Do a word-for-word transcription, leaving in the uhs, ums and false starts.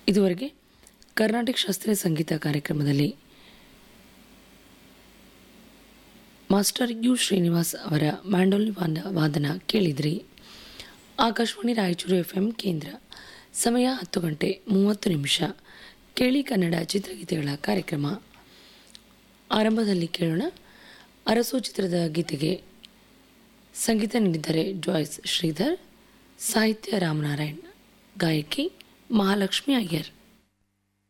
ಇದುವರೆಗೆ ಕರ್ನಾಟಕ ಶಾಸ್ತ್ರೀಯ ಸಂಗೀತ ಕಾರ್ಯಕ್ರಮದಲ್ಲಿ ಮಾಸ್ಟರ್ ಯು ಶ್ರೀನಿವಾಸ್ ಅವರ ಮ್ಯಾಂಡೋಲಿನ್ ವಾದ- ವಾದನ ಕೇಳಿದ್ರಿ. ಆಕಾಶವಾಣಿ ರಾಯಚೂರು ಎಫ್ಎಂ ಕೇಂದ್ರ. ಸಮಯ ಹತ್ತು ಗಂಟೆ ಮೂವತ್ತು ನಿಮಿಷ. ಕೇಳಿ ಕನ್ನಡ ಚಿತ್ರಗೀತೆಗಳ ಕಾರ್ಯಕ್ರಮ. ಆರಂಭದಲ್ಲಿ ಕೇಳೋಣ ಅರಸು ಚಿತ್ರದ ಗೀತೆಗೆ ಸಂಗೀತ ನೀಡಿದ್ದಾರೆ ಜಾಯ್ಸ್ ಶ್ರೀಧರ್, ಸಾಹಿತ್ಯ ರಾಮನಾರಾಯಣ್, ಗಾಯಕಿ ಮಹಾಲಕ್ಷ್ಮಿ ಅಯ್ಯರ್.